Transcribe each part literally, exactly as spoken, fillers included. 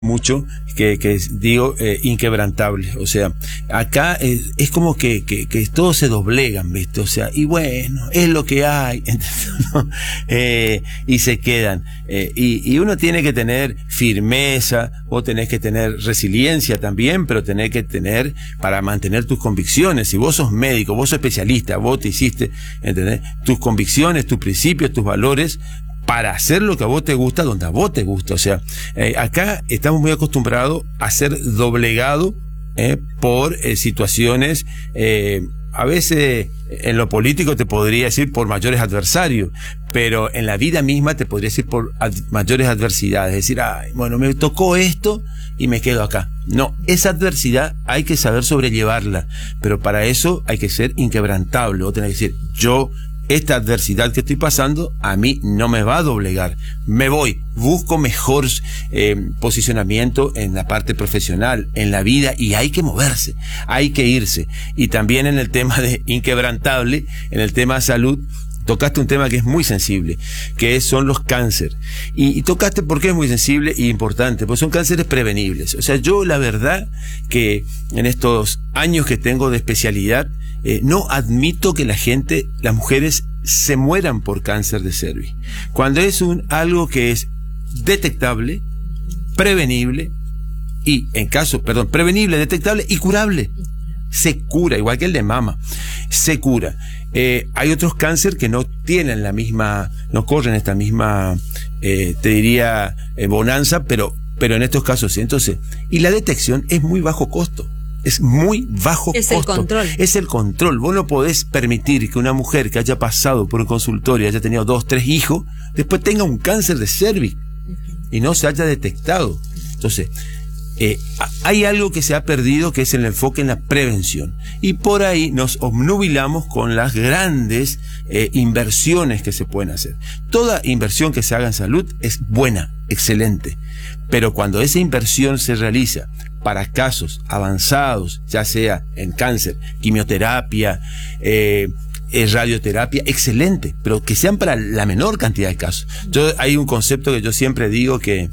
mucho que, que digo eh, inquebrantable, o sea, acá es, es como que, que, que todos se doblegan, ¿viste? O sea, y bueno, es lo que hay, ¿no? eh, y se quedan, eh, y, y uno tiene que tener firmeza, vos tenés que tener resiliencia también, pero tenés que tener para mantener tus convicciones. Si vos sos médico, vos sos especialista, vos te hiciste, ¿entendés? Tus convicciones, tus principios, tus valores, para hacer lo que a vos te gusta, donde a vos te gusta. O sea, eh, acá estamos muy acostumbrados a ser doblegados eh, por eh, situaciones, eh, a veces en lo político te podría decir por mayores adversarios, pero en la vida misma te podría decir por ad mayores adversidades. Es decir, ay, bueno, me tocó esto y me quedo acá. No, esa adversidad hay que saber sobrellevarla, pero para eso hay que ser inquebrantable. Vos tenés que decir, yo esta adversidad que estoy pasando a mí no me va a doblegar, me voy, busco mejor eh, posicionamiento en la parte profesional, en la vida, y hay que moverse, hay que irse. Y también en el tema de inquebrantable, en el tema de salud, tocaste un tema que es muy sensible, que son los cánceres. Y, y tocaste porque es muy sensible y importante, porque son cánceres prevenibles. O sea, yo la verdad que en estos años que tengo de especialidad, eh, no admito que la gente, las mujeres, se mueran por cáncer de cervix. Cuando es un algo que es detectable, prevenible, y en caso, perdón, prevenible, detectable y curable. Se cura, igual que el de mama, se cura. Eh, hay otros cánceres que no tienen la misma, no corren esta misma, eh, te diría, eh, bonanza, pero, pero en estos casos sí. Entonces, y la detección es muy bajo costo. Es muy bajo es costo. Es el control. Es el control. Vos no podés permitir que una mujer que haya pasado por un consultorio, haya tenido dos, tres hijos, después tenga un cáncer de cervix y no se haya detectado. Entonces, Eh, hay algo que se ha perdido, que es el enfoque en la prevención, y por ahí nos obnubilamos con las grandes eh, inversiones que se pueden hacer. Toda inversión que se haga en salud es buena, excelente, pero cuando esa inversión se realiza para casos avanzados, ya sea en cáncer, quimioterapia, eh, es radioterapia, excelente, pero que sean para la menor cantidad de casos. Yo, hay un concepto que yo siempre digo que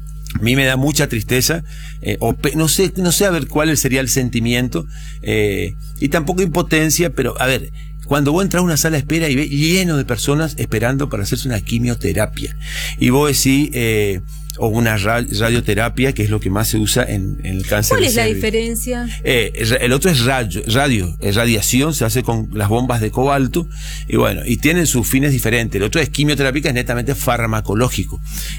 a mí me da mucha tristeza, eh, o pe no sé, no sé a ver cuál sería el sentimiento, eh, y tampoco impotencia, pero a ver, cuando vos entras a una sala de espera y ves lleno de personas esperando para hacerse una quimioterapia, y vos decís, eh, o una ra radioterapia, que es lo que más se usa en, en el cáncer. ¿Cuál de es la cervix. diferencia? Eh, el otro es radio, radio, es radiación, se hace con las bombas de cobalto, y bueno, y tienen sus fines diferentes. El otro es quimioterapia, que es netamente farmacológico,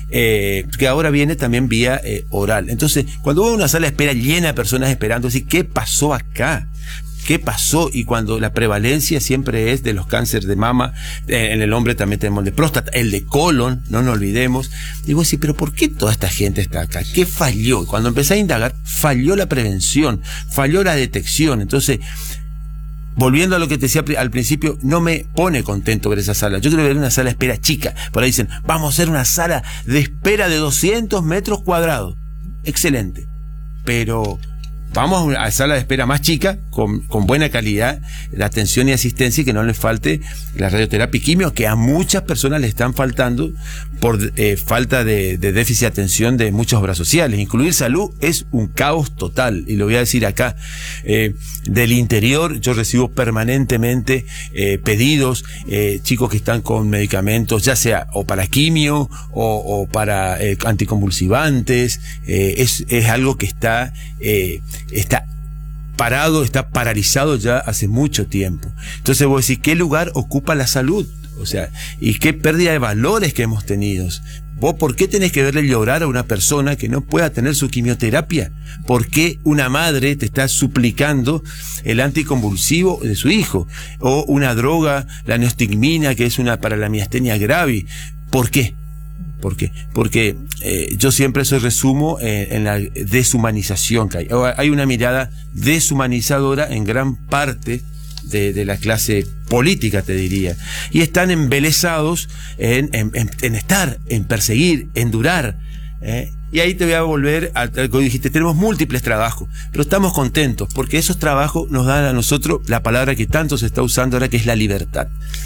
eh, que ahora viene también vía eh, oral. Entonces, cuando vos a una sala de espera llena de personas esperando, así, ¿qué pasó acá? ¿Qué pasó? Y cuando la prevalencia siempre es de los cánceres de mama, eh, en el hombre también tenemos el de próstata, el de colon, no nos olvidemos. Digo, sí, pero ¿por qué toda esta gente está acá? ¿Qué falló? Cuando empecé a indagar, falló la prevención, falló la detección. Entonces, volviendo a lo que te decía al principio, no me pone contento ver esa sala. Yo quiero ver una sala de espera chica. Por ahí dicen, vamos a hacer una sala de espera de doscientos metros cuadrados. Excelente. Pero vamos a sala de espera más chica, con, con buena calidad, la atención y asistencia, y que no les falte la radioterapia y quimio, que a muchas personas le están faltando por eh, falta de, de déficit de atención de muchas obras sociales. Incluir salud es un caos total, y lo voy a decir acá. Eh, del interior yo recibo permanentemente eh, pedidos, eh, chicos que están con medicamentos, ya sea o para quimio o, o para eh, anticonvulsivantes. Eh, es, es algo que está... Eh, está parado, está paralizado ya hace mucho tiempo. Entonces vos decís, ¿qué lugar ocupa la salud? O sea, y qué pérdida de valores que hemos tenido. ¿Vos por qué tenés que verle llorar a una persona que no pueda tener su quimioterapia? ¿Por qué una madre te está suplicando el anticonvulsivo de su hijo? O una droga, la neostigmina, que es una para la miastenia gravis. ¿Por qué? ¿Por qué? Porque eh, yo siempre eso resumo eh, en la deshumanización que hay. Hay una mirada deshumanizadora en gran parte de, de la clase política, te diría. Y están embelesados en, en, en, en estar, en perseguir, en durar. ¿eh? Y ahí te voy a volver a lo que dijiste, tenemos múltiples trabajos, pero estamos contentos porque esos trabajos nos dan a nosotros la palabra que tanto se está usando ahora, que es la libertad.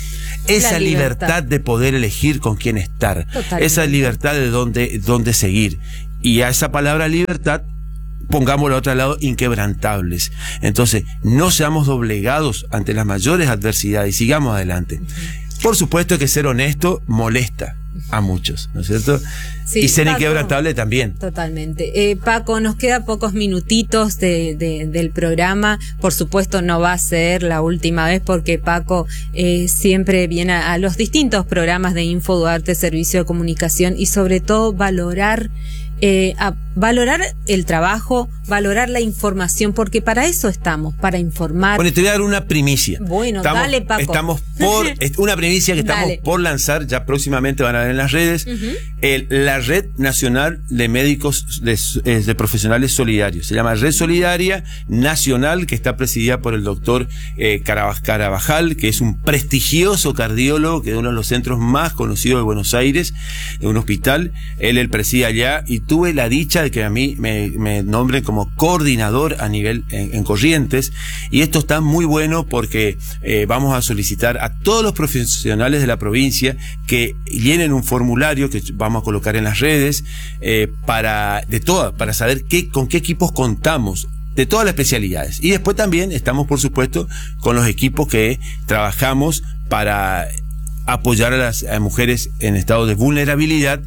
Esa libertad. libertad de poder elegir con quién estar. Totalmente. Esa libertad de dónde, dónde seguir. y a esa palabra libertad pongámoslo a otro lado, inquebrantables. Entonces, no seamos doblegados ante las mayores adversidades y sigamos adelante. Por supuesto que ser honesto molesta a muchos, ¿no es cierto? Sí, y ser Paco, inquebrantable también. Totalmente. Eh, Paco, nos queda pocos minutitos de, de, del programa. Por supuesto no va a ser la última vez porque Paco eh, siempre viene a, a los distintos programas de Info Duarte, Servicio de Comunicación, y sobre todo valorar Eh, a valorar el trabajo, valorar la información, porque para eso estamos, para informar. Bueno, te voy a dar una primicia. Bueno, estamos, dale, Paco. Estamos por, una primicia que estamos Dale. por lanzar, ya próximamente van a ver en las redes, uh-huh. el, la Red Nacional de Médicos de, de Profesionales Solidarios. Se llama Red Solidaria Nacional, que está presidida por el doctor eh, Carabajal, que es un prestigioso cardiólogo, que es uno de los centros más conocidos de Buenos Aires, de un hospital. Él, él preside allá, y tuve la dicha de que a mí me, me nombren como coordinador a nivel en, en Corrientes, y esto está muy bueno porque eh, vamos a solicitar a todos los profesionales de la provincia que llenen un formulario que vamos a colocar en las redes eh, para de todas, para saber qué, con qué equipos contamos de todas las especialidades. Y después también estamos, por supuesto, con los equipos que trabajamos para apoyar a las a mujeres en estado de vulnerabilidad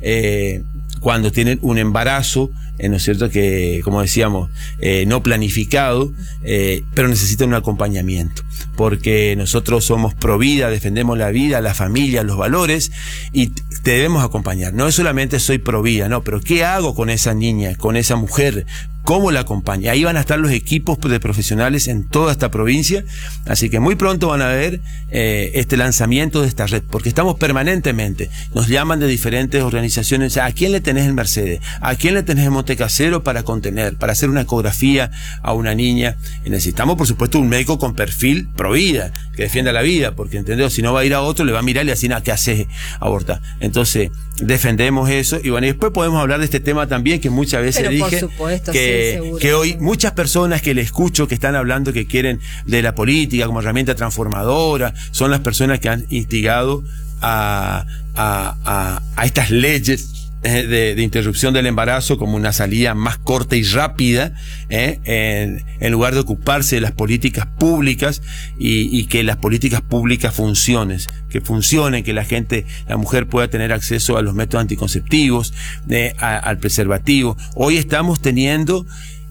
eh, cuando tienen un embarazo, eh, ¿no es cierto?, que, como decíamos, eh, no planificado, eh, pero necesitan un acompañamiento, porque nosotros somos pro vida, defendemos la vida, la familia, los valores, y te debemos acompañar. No es solamente soy pro vida, no, pero ¿qué hago con esa niña, con esa mujer? ¿Cómo la acompaña? Ahí van a estar los equipos de profesionales en toda esta provincia, así que muy pronto van a ver eh, este lanzamiento de esta red, porque estamos permanentemente, nos llaman de diferentes organizaciones, ¿a quién le tenés en Mercedes? ¿A quién le tenés en Montecasero para contener, para hacer una ecografía a una niña? Y necesitamos, por supuesto, un médico con perfil pro vida, que defienda la vida, porque ¿entendés? Si no va a ir a otro, le va a mirar y le va a decir, ah, ¿qué haces? Abortar. Entonces, defendemos eso, y bueno, y después podemos hablar de este tema también, que muchas veces Pero dije, por supuesto, que sí. Seguro, que hoy seguro. Muchas personas que le escucho que están hablando que quieren de la política como herramienta transformadora, son las personas que han instigado a, a, a, a estas leyes eh, de, de interrupción del embarazo como una salida más corta y rápida, eh, en, en lugar de ocuparse de las políticas públicas y, y que las políticas públicas funcionen, que funcionen, que la gente, la mujer pueda tener acceso a los métodos anticonceptivos, eh, a, al preservativo. Hoy estamos teniendo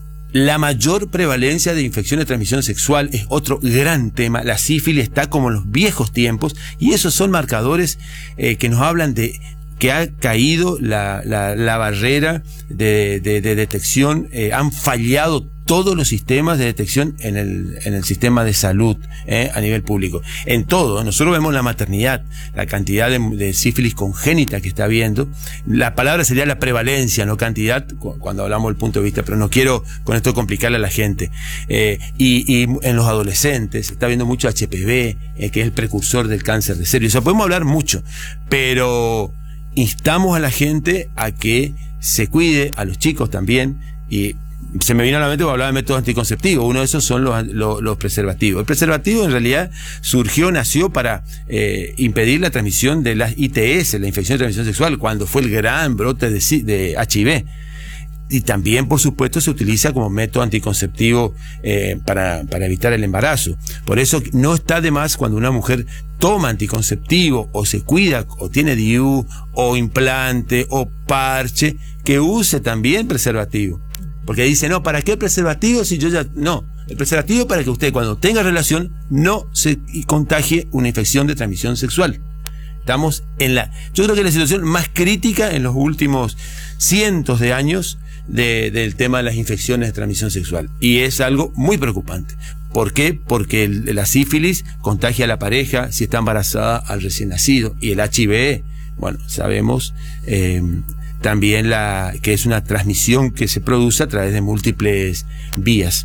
la mayor prevalencia de infecciones de transmisión sexual, es otro gran tema. La sífilis está como en los viejos tiempos, y esos son marcadores eh, que nos hablan de que ha caído la, la, la barrera de, de, de detección, eh, han fallado todos los sistemas de detección en el, en el sistema de salud eh, a nivel público. En todo, nosotros vemos la maternidad, la cantidad de, de sífilis congénita que está habiendo. La palabra sería la prevalencia, no cantidad, cuando hablamos del punto de vista, pero no quiero con esto complicarle a la gente. Eh, y, y en los adolescentes se está viendo mucho H P V, eh, que es el precursor del cáncer de cervix. O sea, podemos hablar mucho, pero instamos a la gente a que se cuide, a los chicos también, y se me vino a la mente cuando hablaba de métodos anticonceptivos. Uno de esos son los, los, los preservativos. El preservativo en realidad surgió, nació para eh, impedir la transmisión de las I T S, la infección de transmisión sexual, cuando fue el gran brote de, de H I V. Y también, por supuesto, se utiliza como método anticonceptivo eh, para, para evitar el embarazo. Por eso no está de más cuando una mujer toma anticonceptivo o se cuida o tiene D I U o implante o parche, que use también preservativo. Porque dice, no, ¿para qué preservativo si yo ya...? No, el preservativo para que usted cuando tenga relación no se contagie una infección de transmisión sexual. Estamos en la... Yo creo que la situación más crítica en los últimos cientos de años de, del tema de las infecciones de transmisión sexual. Y es algo muy preocupante. ¿Por qué? Porque el, la sífilis contagia a la pareja si está embarazada al recién nacido. Y el H I V, bueno, sabemos... Eh, también la que es una transmisión que se produce a través de múltiples vías.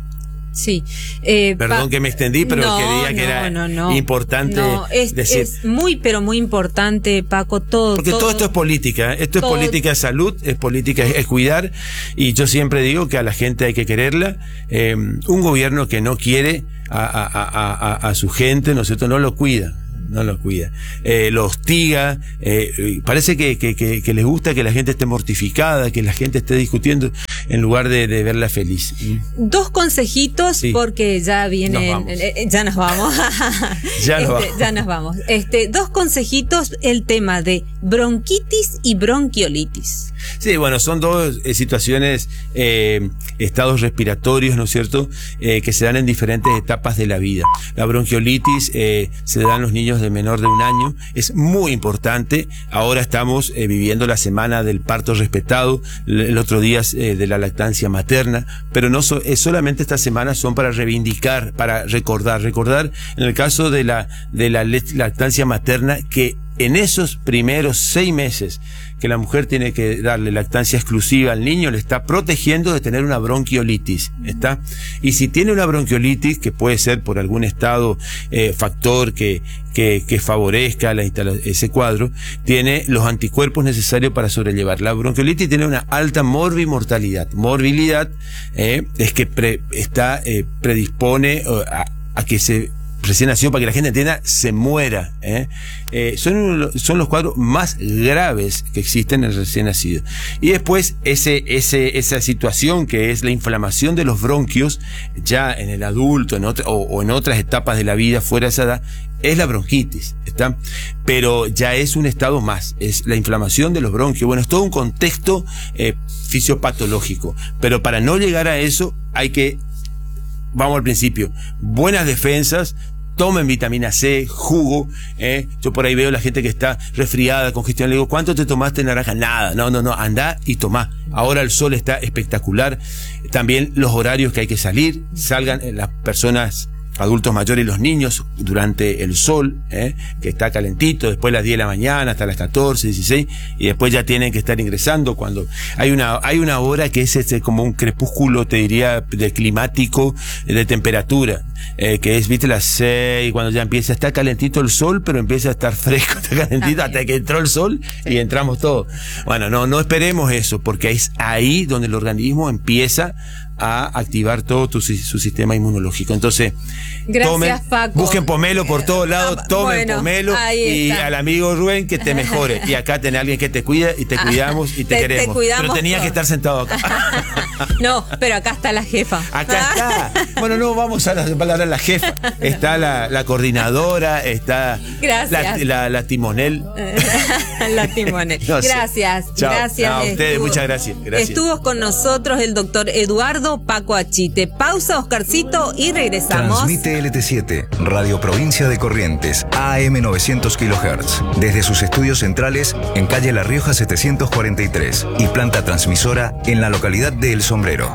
Sí. Eh, Perdón que me extendí, pero no, quería que no, era no, no. importante no, es, decir. Es muy, pero muy importante, Paco, todo. Porque todo, todo esto es política, esto todo, es política de salud, es política, es, es cuidar, y yo siempre digo que a la gente hay que quererla. Eh, un gobierno que no quiere a, a, a, a, a su gente, ¿no es cierto?, no lo cuida. no lo cuida. Eh, lo hostiga, eh, parece que, que, que, que les gusta que la gente esté mortificada, que la gente esté discutiendo en lugar de, de verla feliz. Dos consejitos, sí, porque ya vienen, nos eh, ya nos vamos. ya, nos este, vamos. ya nos vamos. Este, dos consejitos, el tema de bronquitis y bronquiolitis. Sí, bueno, son dos eh, situaciones, eh, estados respiratorios, ¿no es cierto?, eh, que se dan en diferentes etapas de la vida. La bronquiolitis eh, se da en los niños de menor de un año, es muy importante. Ahora estamos eh, viviendo la semana del parto respetado, el otro día eh, de la lactancia materna, pero no so, es solamente estas semanas son para reivindicar, para recordar, recordar en el caso de la, de la lactancia materna que en esos primeros seis meses que la mujer tiene que darle lactancia exclusiva al niño, le está protegiendo de tener una bronquiolitis, ¿está? Y si tiene una bronquiolitis, que puede ser por algún estado, eh, factor que, que, que favorezca la ese cuadro, tiene los anticuerpos necesarios para sobrellevar. La bronquiolitis tiene una alta morbimortalidad. Morbilidad eh, es que pre, está, eh, predispone a, a que se recién nacido, para que la gente entienda, se muera. ¿eh? Eh, son, son los cuadros más graves que existen en el recién nacido. Y después, ese, ese, esa situación que es la inflamación de los bronquios, ya en el adulto en otra, o, o en otras etapas de la vida fuera de esa edad, es la bronquitis, ¿está? Pero ya es un estado más, es la inflamación de los bronquios. Bueno, es todo un contexto eh, fisiopatológico. Pero para no llegar a eso, hay que, vamos al principio, buenas defensas. Tomen vitamina C, jugo, ¿eh? Yo por ahí veo la gente que está resfriada, congestión, le digo, ¿cuánto te tomaste naranja? Nada, no, no, no, andá y tomá. Ahora el sol está espectacular. También los horarios que hay que salir, salgan las personas, adultos mayores y los niños durante el sol, ¿eh? que está calentito, después las diez de la mañana hasta las catorce, dieciséis, y después ya tienen que estar ingresando cuando hay una hay una hora que es este, como un crepúsculo, te diría, de climático, de temperatura, eh, que es, viste, las seis, cuando ya empieza a estar calentito el sol, pero empieza a estar fresco, está calentito, hasta que entró el sol y entramos todos. Bueno, no, no esperemos eso, porque es ahí donde el organismo empieza a activar todo tu, su sistema inmunológico. Entonces, gracias, tomen, Paco. busquen pomelo por todos lados, tomen bueno, pomelo y está. al amigo Rubén que te mejore. Y acá tenés a alguien que te cuida y te cuidamos y te, te queremos. Te cuidamos, pero tenías todo. Que estar sentado acá. No, pero acá está la jefa. Acá está. Bueno, no vamos a hablar de la jefa. Está la, la coordinadora, está la, la, la timonel. La timonel. No sé. Gracias. Chao. Gracias. A ustedes, estuvo, muchas gracias. gracias. Estuvo con nosotros el doctor Eduardo Paco Achite. Pausa, Oscarcito, y regresamos. Transmite L T siete, Radio Provincia de Corrientes, A M novecientos kilohertz, desde sus estudios centrales en calle La Rioja setecientos cuarenta y tres y planta transmisora en la localidad de El Sombrero.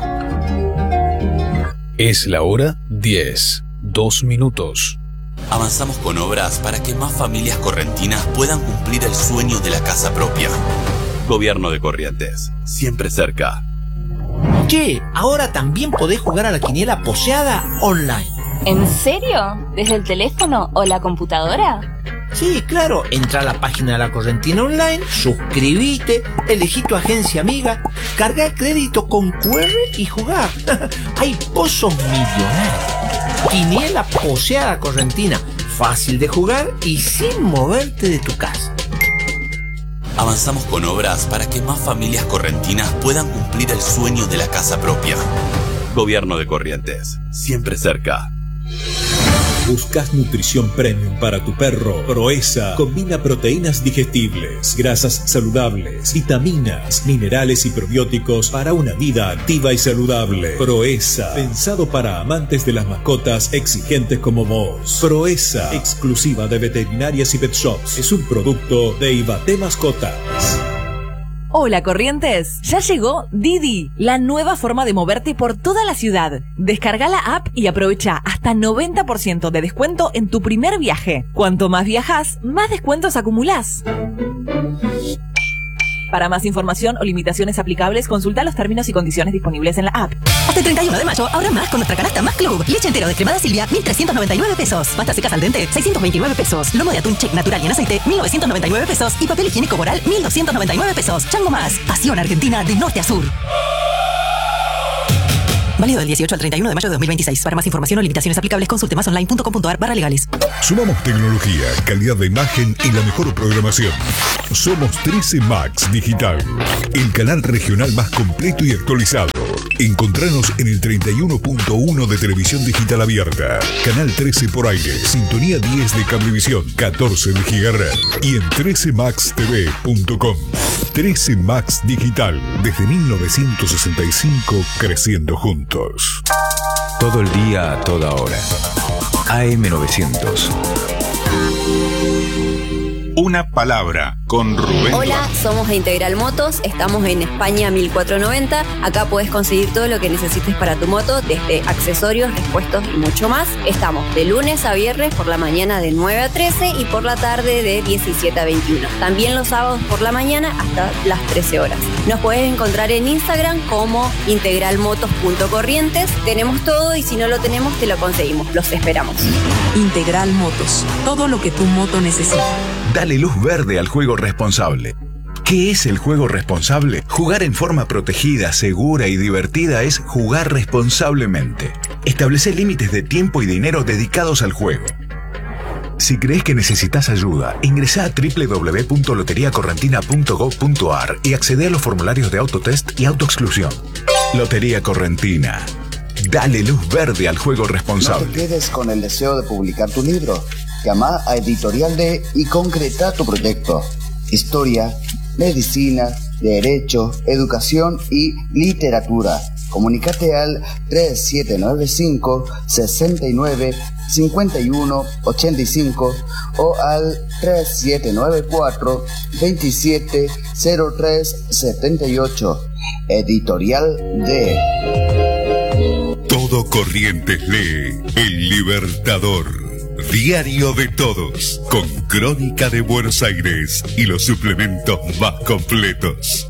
Es la hora diez, dos minutos. Avanzamos con obras para que más familias correntinas puedan cumplir el sueño de la casa propia. Gobierno de Corrientes, siempre cerca. Che, ahora también podés jugar a la quiniela poseada online. ¿En serio? ¿Desde el teléfono o la computadora? Sí, claro, entra a la página de la Correntina Online, suscribite, elegí tu agencia amiga, carga el crédito con Q R y jugar. Hay pozos millonarios. Quiniela poseada correntina, fácil de jugar y sin moverte de tu casa. Avanzamos con obras para que más familias correntinas puedan cumplir el sueño de la casa propia. Gobierno de Corrientes, siempre cerca. ¿Buscas nutrición premium para tu perro? Proesa combina proteínas digestibles, grasas saludables, vitaminas, minerales y probióticos para una vida activa y saludable. Proesa, pensado para amantes de las mascotas exigentes como vos. Proesa, exclusiva de veterinarias y pet shops. Es un producto de Ibate Mascotas. Hola Corrientes, ya llegó Didi, la nueva forma de moverte por toda la ciudad. Descarga la app y aprovecha hasta noventa por ciento de descuento en tu primer viaje. Cuanto más viajas, más descuentos acumulás. Para más información o limitaciones aplicables, consulta los términos y condiciones disponibles en la app. Hasta el treinta y uno de mayo, ahorra más con nuestra canasta Más Club. Leche entero descremada Silvia, mil trescientos noventa y nueve pesos. Pasta secas al dente, seiscientos veintinueve pesos. Lomo de atún Check natural y en aceite, mil novecientos noventa y nueve pesos. Y papel higiénico Boral, mil doscientos noventa y nueve pesos. Chango Más, pasión argentina de norte a sur. Válido del dieciocho al treinta y uno de mayo de dos mil veintiséis. Para más información o limitaciones aplicables, consulte masonline punto com punto a r barra legales. Sumamos tecnología, calidad de imagen y la mejor programación. Somos trece Max Digital, el canal regional más completo y actualizado. Encontranos en el treinta y uno punto uno de televisión digital abierta, canal trece por aire, sintonía diez de cablevisión, catorce de gigahertz y en trece max t v punto com. trece Max Digital, desde mil novecientos sesenta y cinco, creciendo juntos. Todo el día, a toda hora. A M novecientos. Una palabra con Rubén. Hola, somos de Integral Motos, estamos en España mil cuatrocientos noventa. Acá puedes conseguir todo lo que necesites para tu moto, desde accesorios, repuestos y mucho más. Estamos de lunes a viernes por la mañana de nueve a trece y por la tarde de diecisiete a veintiuno. También los sábados por la mañana hasta las trece horas. Nos puedes encontrar en Instagram como integralmotos punto corrientes. Tenemos todo y si no lo tenemos te lo conseguimos. Los esperamos. Integral Motos, todo lo que tu moto necesita. Dale luz verde al juego responsable. ¿Qué es el juego responsable? Jugar en forma protegida, segura y divertida es jugar responsablemente. Establece límites de tiempo y dinero dedicados al juego. Si crees que necesitas ayuda, ingresa a doble u doble u doble u punto lotería correntina punto gob punto a r y accede a los formularios de autotest y autoexclusión. Lotería Correntina. Dale luz verde al juego responsable. No te quedes con el deseo de publicar tu libro. Llama a Editorial D y concreta tu proyecto. Historia, medicina, derecho, educación y literatura. Comunícate al tres siete nueve cinco, seis nueve, cinco uno ocho cinco o al tres siete nueve cuatro, veintisiete cero tres setenta y ocho. Editorial D. Todo Corrientes lee El Libertador. Diario de todos, con crónica de Buenos Aires y los suplementos más completos.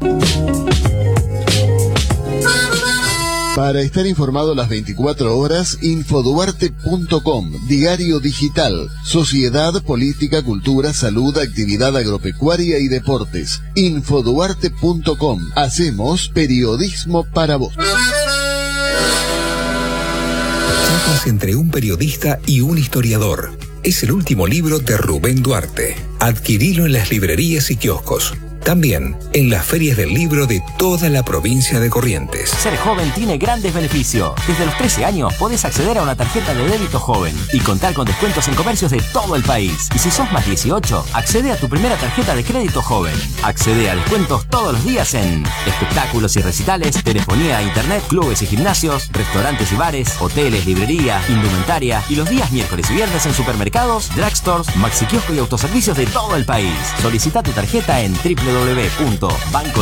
Para estar informado las veinticuatro horas, infoduarte punto com, diario digital, sociedad, política, cultura, salud, actividad agropecuaria y deportes. infoduarte punto com, hacemos periodismo para vos. Charlas entre un periodista y un historiador. Es el último libro de Rubén Duarte. Adquirilo en las librerías y kioscos. También en las ferias del libro de toda la provincia de Corrientes. Ser joven tiene grandes beneficios. Desde los trece años podés acceder a una tarjeta de débito joven y contar con descuentos en comercios de todo el país. Y si sos más dieciocho, accede a tu primera tarjeta de crédito joven. Accede a descuentos todos los días en espectáculos y recitales, telefonía, internet, clubes y gimnasios, restaurantes y bares, hoteles, librería, indumentaria y los días miércoles y viernes en supermercados, drugstores, maxikiosco y autoservicios de todo el país. Solicita tu tarjeta en doble u doble u doble u punto banco